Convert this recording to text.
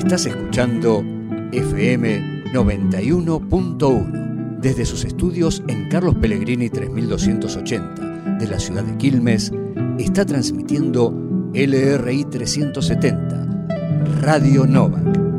Estás escuchando FM 91.1 desde sus estudios en Carlos Pellegrini 3280 de la ciudad de Quilmes. Está transmitiendo LRI 370 Radio Novak.